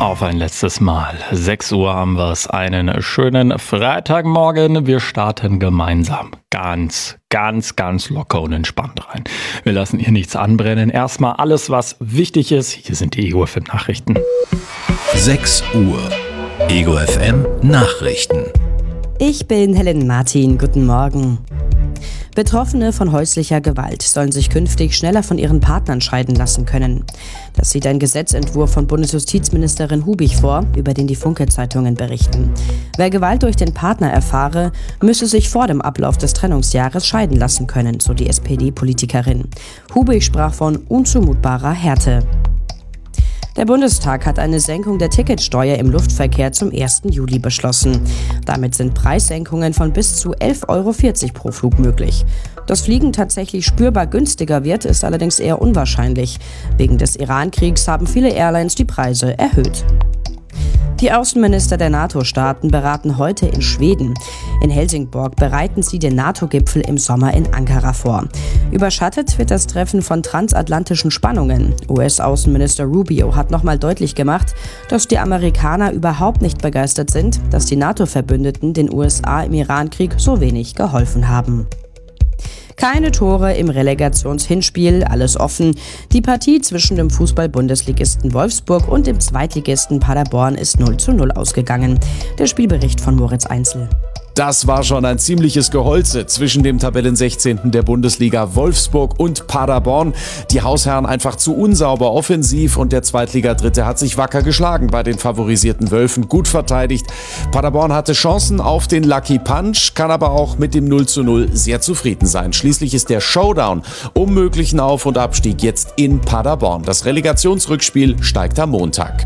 Auf ein letztes Mal. 6 Uhr haben wir es. Einen schönen Freitagmorgen. Wir starten gemeinsam. Ganz locker und entspannt rein. Wir lassen hier nichts anbrennen. Erstmal alles, was wichtig ist. Hier sind die Ego FM Nachrichten. 6 Uhr. Ego FM Nachrichten. Ich bin Helen Martin. Guten Morgen. Betroffene von häuslicher Gewalt sollen sich künftig schneller von ihren Partnern scheiden lassen können. Das sieht ein Gesetzentwurf von Bundesjustizministerin Hubig vor, über den die Funke-Zeitungen berichten. Wer Gewalt durch den Partner erfahre, müsse sich vor dem Ablauf des Trennungsjahres scheiden lassen können, so die SPD-Politikerin. Hubig sprach von unzumutbarer Härte. Der Bundestag hat eine Senkung der Ticketsteuer im Luftverkehr zum 1. Juli beschlossen. Damit sind Preissenkungen von bis zu 11,40 € pro Flug möglich. Dass Fliegen tatsächlich spürbar günstiger wird, ist allerdings eher unwahrscheinlich. Wegen des Iran-Kriegs haben viele Airlines die Preise erhöht. Die Außenminister der NATO-Staaten beraten heute in Schweden. In Helsingborg bereiten sie den NATO-Gipfel im Sommer in Ankara vor. Überschattet wird das Treffen von transatlantischen Spannungen. US-Außenminister Rubio hat nochmal deutlich gemacht, dass die Amerikaner überhaupt nicht begeistert sind, dass die NATO-Verbündeten den USA im Iran-Krieg so wenig geholfen haben. Keine Tore im Relegationshinspiel, alles offen. Die Partie zwischen dem Fußball-Bundesligisten Wolfsburg und dem Zweitligisten Paderborn ist 0:0 ausgegangen. Der Spielbericht von Moritz Einzel. Das war schon ein ziemliches Geholze zwischen dem Tabellen 16. der Bundesliga Wolfsburg und Paderborn. Die Hausherren einfach zu unsauber offensiv und der Zweitliga-Dritte hat sich wacker geschlagen bei den favorisierten Wölfen, gut verteidigt. Paderborn hatte Chancen auf den Lucky Punch, kann aber auch mit dem 0:0 sehr zufrieden sein. Schließlich ist der Showdown um möglichen Auf- und Abstieg jetzt in Paderborn. Das Relegationsrückspiel steigt am Montag.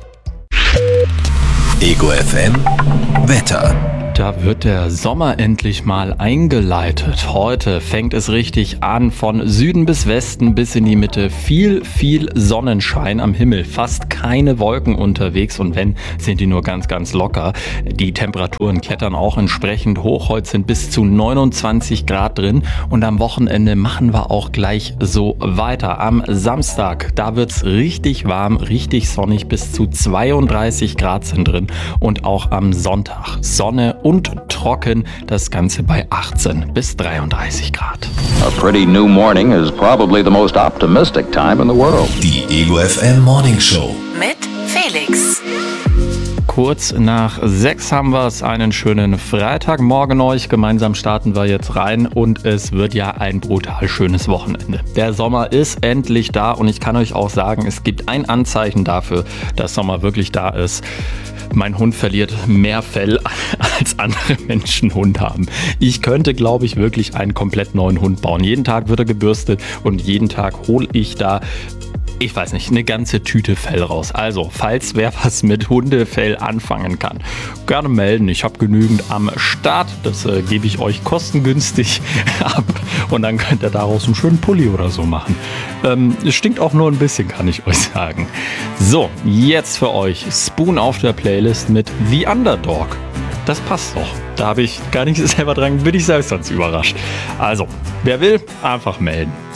Ego FM Wetter. Da wird der Sommer endlich mal eingeleitet. Heute fängt es richtig an, von Süden bis Westen bis in die Mitte. Viel Sonnenschein am Himmel, fast keine Wolken unterwegs und wenn, sind die nur ganz locker. Die Temperaturen klettern auch entsprechend hoch. Heute sind bis zu 29 Grad drin und am Wochenende machen wir auch gleich so weiter. Am Samstag, da wird's richtig warm, richtig sonnig, bis zu 32 Grad sind drin und auch am Sonntag Sonne und trocken, das Ganze bei 18 bis 33 Grad. A pretty new morning is probably the most optimistic time in the world. Die Ego FM Morning Show mit Felix. Kurz nach 6 haben wir es, einen schönen Freitagmorgen euch. Gemeinsam starten wir jetzt rein und es wird ja ein brutal schönes Wochenende. Der Sommer ist endlich da und ich kann euch auch sagen, es gibt ein Anzeichen dafür, dass Sommer wirklich da ist. Mein Hund verliert mehr Fell, als andere Menschen Hund haben. Ich könnte, glaube ich, wirklich einen komplett neuen Hund bauen. Jeden Tag wird er gebürstet und jeden Tag hole ich da, ich weiß nicht, eine ganze Tüte Fell raus. Also, falls wer was mit Hundefell anfangen kann, gerne melden. Ich habe genügend am Start. Das gebe ich euch kostengünstig ab. Und dann könnt ihr daraus einen schönen Pulli oder so machen. Es stinkt auch nur ein bisschen, kann ich euch sagen. So, jetzt für euch Spoon auf der Playlist mit The Underdog. Das passt doch. Da habe ich gar nicht selber dran, bin ich selbst sonst überrascht. Also, wer will, einfach melden.